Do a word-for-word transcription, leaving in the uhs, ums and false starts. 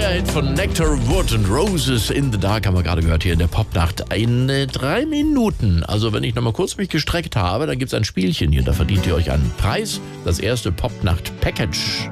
neuer Hit von Nectar, Wood and Roses in the Dark haben wir gerade gehört hier in der Popnacht. In äh, drei Minuten, also wenn ich noch mal kurz mich gestreckt habe, dann gibt es ein Spielchen hier, da verdient ihr euch einen Preis. Das erste Popnacht-Package.